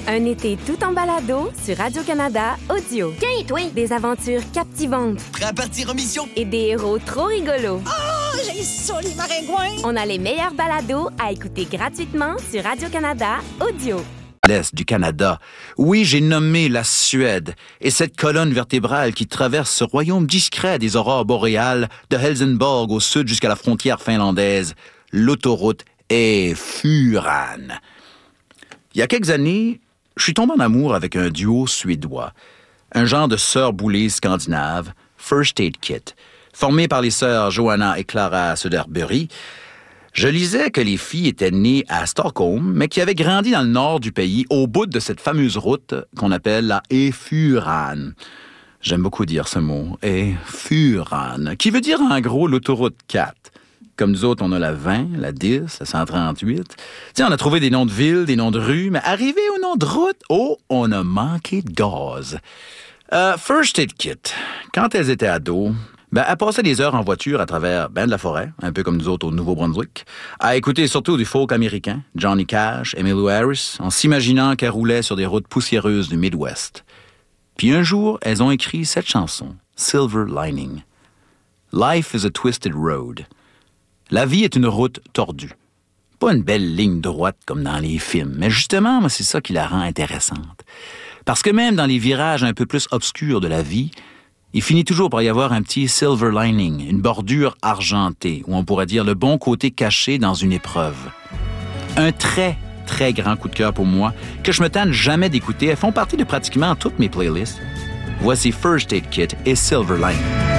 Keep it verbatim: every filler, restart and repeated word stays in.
Un été tout en balado sur Radio-Canada Audio. Tiens, toi! Des aventures captivantes. Prêt à partir en mission? Et des héros trop rigolos. Oh, j'ai ça, les maringouins! On a les meilleurs balados à écouter gratuitement sur Radio-Canada Audio. L'Est du Canada. Oui, j'ai nommé la Suède. Et cette colonne vertébrale qui traverse ce royaume discret des aurores boréales de Helsingborg au sud jusqu'à la frontière finlandaise. L'autoroute est Furan. Il y a quelques années, je suis tombé en amour avec un duo suédois. Un genre de sœurs boulées scandinaves, First Aid Kit, formé par les sœurs Johanna et Clara Söderberg. Je lisais que les filles étaient nées à Stockholm, mais qui avaient grandi dans le nord du pays, au bout de cette fameuse route qu'on appelle la E-Furan. J'aime beaucoup dire ce mot, E-Furan, qui veut dire en gros l'autoroute quatre. Comme nous autres, on a la vingt, la dix, la cent trente-huit. Tiens, on a trouvé des noms de villes, des noms de rues, mais arrivé au nom de route, oh, on a manqué de gaz. Euh, First Aid Kit, quand elles étaient ados, ben, elle passait des heures en voiture à travers ben de la forêt, un peu comme nous autres au Nouveau-Brunswick, à écouter surtout du folk américain, Johnny Cash, Emmylou Harris, en s'imaginant qu'elle roulait sur des routes poussiéreuses du Midwest. Puis un jour, elles ont écrit cette chanson, Silver Lining. Life is a twisted road. La vie est une route tordue. Pas une belle ligne droite comme dans les films, mais justement, moi, c'est ça qui la rend intéressante. Parce que même dans les virages un peu plus obscurs de la vie, il finit toujours par y avoir un petit silver lining, une bordure argentée, ou on pourrait dire le bon côté caché dans une épreuve. Un très, très grand coup de cœur pour moi, que je me tanne jamais d'écouter. Elles font partie de pratiquement toutes mes playlists. Voici First Aid Kit et Silver Lining.